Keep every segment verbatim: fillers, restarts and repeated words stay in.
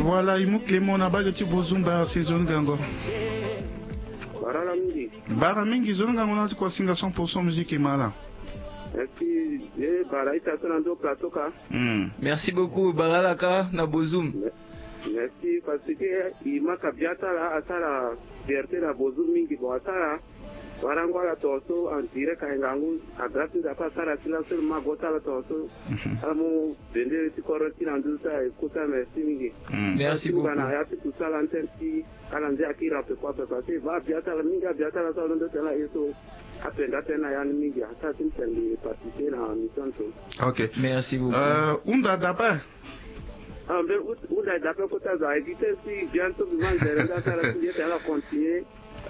Voilà, il manque les mots na bagati bozumba saison gango. Barala mingi. Bara mingi zone gango na kwa singa cent pour cent musique mala. Merci. Eh bara ita sonando plateau ka. Mm. Merci beaucoup Barala ka na bozum. Merci parce que il m'a kabiata la asara fierté la bozum mingi bo asara. Warangwa la torso en direct ka ngangu agratu da pasara sila seulement gota la torso. Amo dende ti koroti na ndusa écoute merci mingi. Merci beaucoup. Bana ya tout ça l'antenne kalande akira pe kwa pe parce que va biata la mingi biata la salon de tela eso. Apenda tena yani mingi hata tintendi participer na mission to. OK. Merci beaucoup. Euh unda daba. Ah ben unda daba ko ta za éviter si bientôt vivant derenda ta la suite elle a continuer.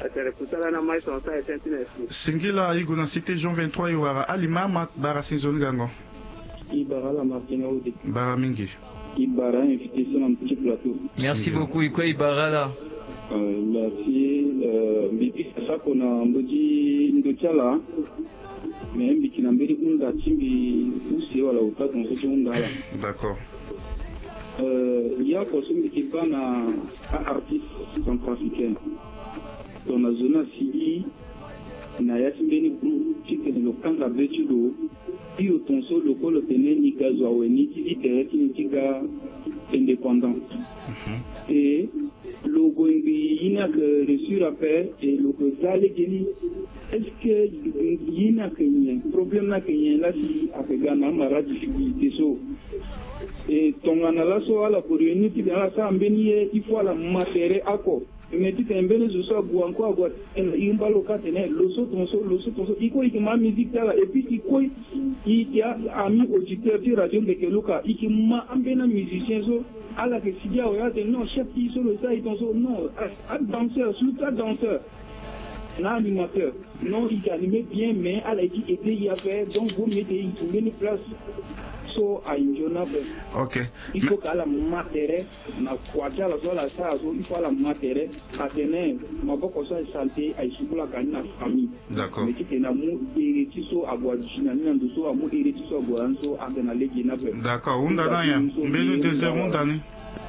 Singila iguna cité Jean vingt-trois iwara alimama bara saison gango. Ibara la Martina Odi. Bara mingi. Ibara invité sur un petit plateau. Merci beaucoup Iko Ibara là. Euh, merci euh mbiki ça qu'on a mbodi ndochala. Mais mbiki na mbeli unda chimbi usi wala utatu nsocho unda là. D'accord. Euh il y a aussi mbiki bana artiste centrafricain. Dans la zone Sigi, na yasimbeni groupe qui est le camp d'Abetudo, qui au tonso le col tenait ni gazoaweni qui était qui ga indépendant. Et le goingi ina que reçu rappel et le gozale geni est-ce que ina que y a problème na que y a là si afegana mara difficulté so et ton analaso ala pour une qui dans la sambeni il faut la matériel accord. Mais tu t'es un peu de ça, ou encore, il va le cas, le saut, ton saut, le saut, ton saut, il faut que ma musique là, et puis il faut qu'il y a ami auditeur qui radio de Keluka, il m'a amené un musicien, à la que s'il y a, non, chef, il sur le ça, il ton saut, non, un danseur, surtout un danseur, un animateur, non, il animait bien, mais à la qui était, il y avait, donc vous mettez une place. So a injona be. OK. Il faut qu'à la matière na kwaja la so la sa so il faut la matière atene maboko so santé ay sukula kana famille. D'accord. Mais qui na mu hériti so agwa jina ni ndo so amu hériti so agwa so agana legi na be. D'accord. Unda na ya. Mbele deuxième unda ni.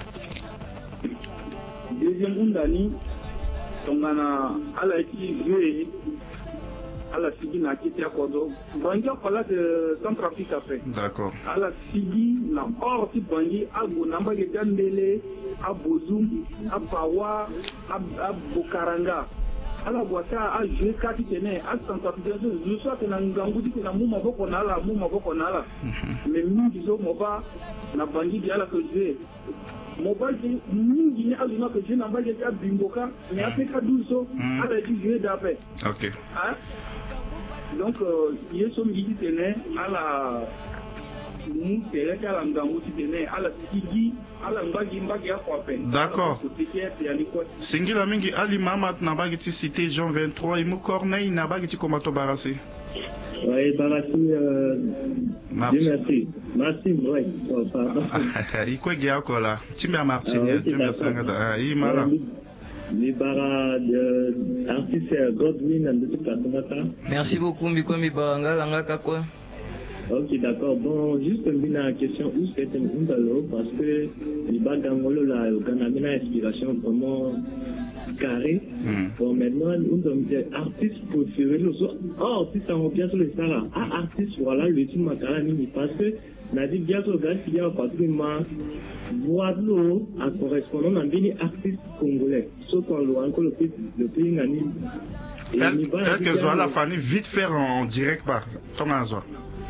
Deuxième unda ni tongana ala ki jouer ala sigi na kiti akodo bangi akola de Centrafrique après. D'accord. Ala sigi na or ti bangi ago namba ge gandele abozum apawa ab bukaranga ala boata a jouer kati tene a Centrafrique je soit que na ngangu ti na mu maboko na ala mu maboko na ala mais mingi zo moba na bangi di ala ko jouer mobile mingi ni azuna ko jouer namba ge bimboka mais Afrika douzo ala ti jouer d'après. OK. Hein? Donc, il y a son midi tenait à la mousse, à la ngangu tenait à la sigi, à la mbagi mbagi à quoi peine. D'accord. Singila mingi ali mamat na bagiti cité Jean vingt-trois et mou corneille na bagiti komato barasi. Oui, barasi euh merci. Merci, oui. Pardon. Iko gya kola. Timia Martinier, Timia Sangada. I mala. Libara de artiste Godwin and de Katumata. Merci beaucoup Mbiko Mibanga Langa Kakwa. Ok, d'accord. Bon, juste une question où c'est un undalo parce que les bagangolo là, le Ganamina inspiration vraiment carré. Bon, maintenant, nous sommes des artistes préférés. Oh, artiste en bien sur le Sahara. Ah, artiste, voilà, le film Makarani parce que Nadi Biato Gassia Patrima Boileau a correspondant à des artistes congolais. Sauf en le encore le pays le pays Nani. Quel que soit la famille, vite faire en direct par ton azor.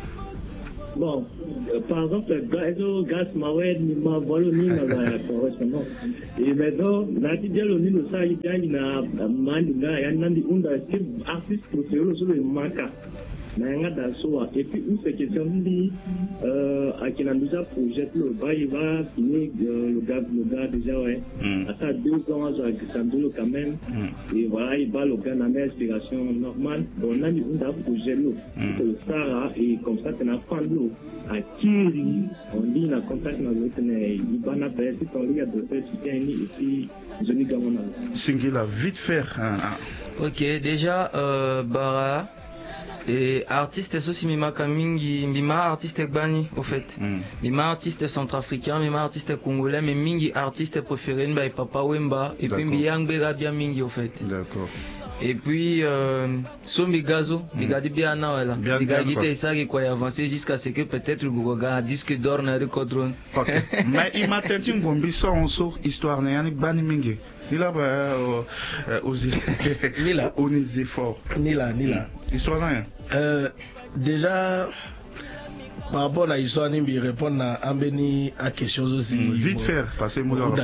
Bon, euh, par exemple, Gazo, Gas, Mawed, Nima, Voloni, la correspondance. Et maintenant, Nati Diallo, Nino, ça, il y a une mandinga, il y a une artiste pour se sur le Maka. Nanga Dasoa. Et puis, où cette question dit, euh, à qui n'a déjà projet le bas, il va finir le gars, le gars déjà, ouais. À ça, deux ans, à Sandolo quand même. Et voilà, il va le gars dans l'inspiration normale. On a dit, on a projet l'eau. Le Sahara, et comme ça, c'est un fan l'eau. À Kiri, on dit, la contact dans l'autre, il va n'a pas été en ligne à deux faits, et puis, je n'ai qu'à mon avis. Singila, vite faire. Ok, déjà, euh, Bara. Et artiste aussi mima kamingi mima artiste gbani au fait. Mm. Mima artiste centrafricain, mima artiste congolais, mais mingi artiste préféré by Papa Wemba et puis Mbiyang Bega bien mingi au fait. D'accord. Et puis euh, so Migazo, Migadi bien na wala. Migadi te ça qui quoi avancer jusqu'à ce que peut-être le Goga disque d'or na recordron. OK. Mais il m'a tenté ngombi so onso histoire na yani bani mingi. Nila ba oser. Nila oniser fort. Nila Nila. Histoire na. Euh déjà par rapport à l'histoire, je vais répondre à Ambeni à question aussi. Mmh, vite bon, faire, passer mon temps.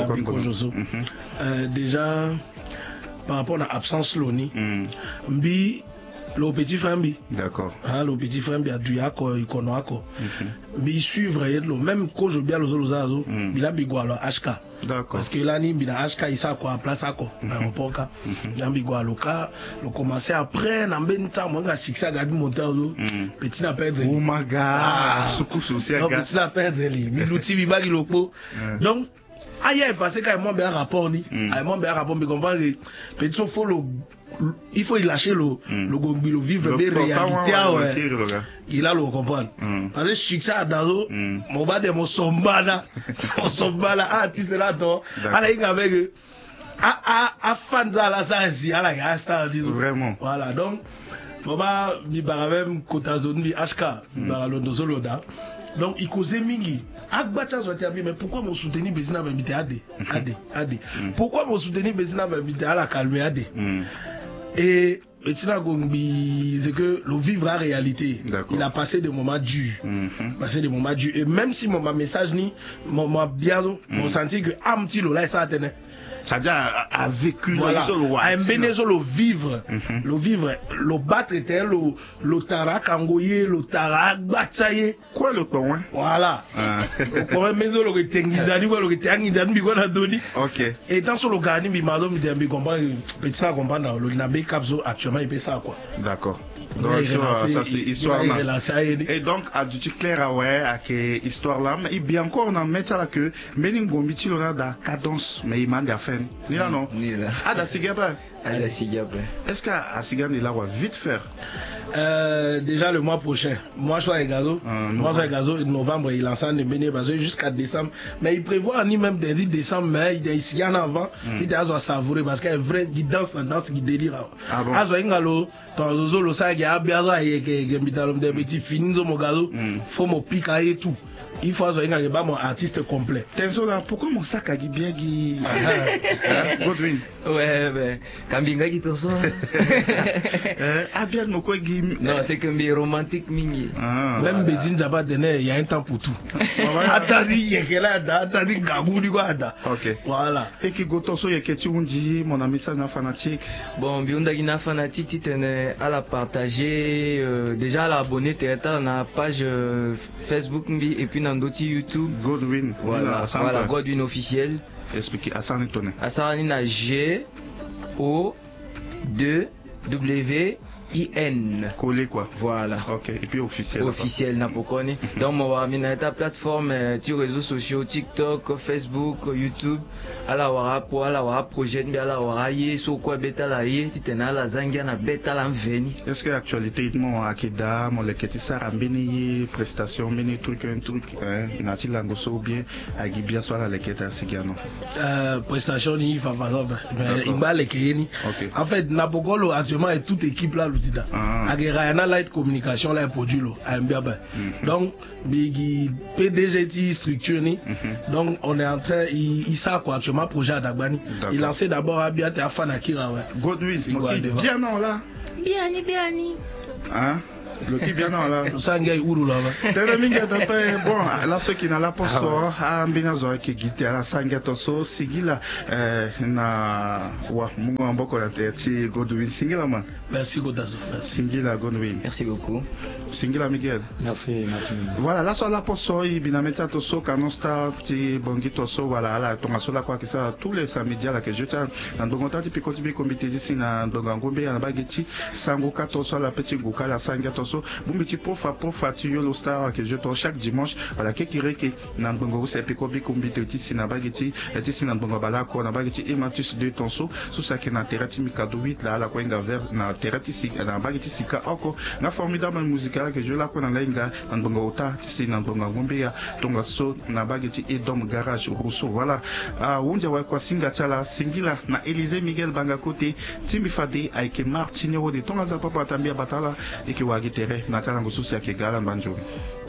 euh, Déjà, par rapport à l'absence Loni, mmh. Mbi, le petit frère Mbi. D'accord. Hein, le petit frère Mbi a dû yako, ikono yako. Mbi suivre le même quand je bien le zolozazo, il a bigwa le H K. D'accord. Parce que là, ni bina H K, il s'a quoi, place à quoi, l'aéroport ka. N'a bigwa le cas, le commencer après, n'a ben temps, moi, si ça garde monter zo, petit n'a perdu. Oh my God. Soukou souci à gars. Petit n'a perdu lui. Mais l'outil biba qui le pot. Donc, aïe, parce que moi, bien rapport ni, aïe, moi, bien rapport, mais comprendre que petit faut le il faut y lâcher le mm. le gombi le vivre des réalités ouais il a le comprendre mm. parce que je ça dans mon bas de mon sombana mon sombana ah tu seras toi alors il avec à à à fanza la ça ici à la ça disons vraiment voilà donc mon bas mi baravem kota zone mi H K baralondo soloda donc il causait mingi Agbacha soit terminé, mais pourquoi mon soutenir Bézina va inviter Adé Adé Adé pourquoi mon soutenir Bézina va inviter à la calmer Adé et Betina Gombi, c'est que le vivre en réalité, il a passé des moments durs, mm-hmm. passé des moments durs. Et même si mon message ni, mon bien, mon senti que un petit là ça atteint. C'est-à-dire a vécu voilà. A bénézo le vivre, mm-hmm. le vivre, le battre était le le tarak angoye, le tarak batsaye. Quoi le point? Voilà. Le point mézo le tengidani quoi le tengidani bi quoi la doni. OK. Et dans sur le gani bi madame bi dembi comprendre petit ça comprendre le nabe capso actuellement il fait ça quoi. D'accord. Donc ça c'est histoire là. Et donc a du clair ouais à que histoire là mais il bien encore on en met ça là que meningombi ti là da cadence mais il m'a dit affaire. Ni là non. Ni là. Ah da sigaba. Ah da sigaba. Est-ce qu'à Sigan il a vite faire? Euh, déjà le mois prochain, moi je suis à Gazo, euh, moi je suis à Gazo, en novembre il lance un béné jusqu'à décembre, mais il prévoit ni même dès décembre, mais il est ici en avant, il est à savourer parce qu'il y a vrai qui danse la danse qui délire. Ah bon? Azo ingalo, ton zozo le sa qui a bien là et qui qui mitalom des petits finis au Gazo, faut mon pic et tout. Il faut avoir un artiste complet. Tenzo là, pourquoi mon sac a dit bien qui Godwin? Ouais, ben, Kambinga qui te sort. Ah bien, mon quoi qui. Non, c'est que mes romantique mingi. Même Bedin Jabba Dene, il y a un temps pour tout. Attendez, il y a quel âge, attendez, Gabou du Guada. Ok. Voilà. Et qui gotoso, il y a quelque chose dit, mon ami, ça n'a fanatique. Bon, Biunda Gina fanatique, tu tenais à la partager, déjà à l'abonner, tu es à la page Facebook et puis dans d'autres YouTube. Godwin. Voilà, voilà, Godwin officiel. Expliquez, Assane Toné. Assane a G O deux W I N. Collé quoi. Voilà. Ok. Et puis officiel. Officiel Napokoni. Donc moi on a ta plateforme sur les réseaux sociaux TikTok, Facebook, YouTube. Ala wara pour ala wara projet mais ala wara yé so quoi beta la yé titena la zangia na beta la veni. Est-ce que actualité mon akeda mon leketi sara mbeni prestation mbeni truc un truc hein nati lango so bien agi bien so la leketa sigano. Euh prestation ni fa favorable mais il m'a lekeni. En fait Napokolo actuellement est toute équipe là l'outil ah. Agirayana Light Communication là produit lo A M B A B. Donc bigi P D G T structure ni. Donc on est en train il il ça quoi actuellement projet à Dagbani. Il lancé d'abord à Biate à Fanakira ouais. Godwin bien non là. Bien ni bien ni. Hein? Le qui bien non là. Sangay Uru là. Terminga d'après bon là ceux qui n'a la poste à mbina zo qui guité à la sangay toso sigila na wa mungu amboko la tete Godwin singila man. Merci Godazo. Singila Godwin. Merci beaucoup. Singila Miguel. Merci Martin. Voilà là sur la poste bina meta toso kanosta ti bongi toso voilà là ton asola quoi que ça tous les samedis là que je tiens dans dongonta ti pikoti bi comité ici na dongango be na bageti sango katoso la petit goka la sangay toso tonso bumbiti profa profa tu yo lo star que je to chaque dimanche voilà que kireke na mbongo se pe ko bi kumbite tisi na bagiti tisi na mbongo bala ko na bagiti e matus de tonso sous ça que na terati mikado huit la la ko nga ver na terati si na bagiti sika oko na formidable musical que je la ko na lenga na mbongo ota tisi na mbongo ngombea tonga so na bagiti e dom garage rousseau voilà ah unja wa kwa singa chala singila na Élysée Miguel banga côté timbi fade avec Martinero de tonga za papa tambia batala et que wa gitere na tala ngususi ya kigala mbanjuri.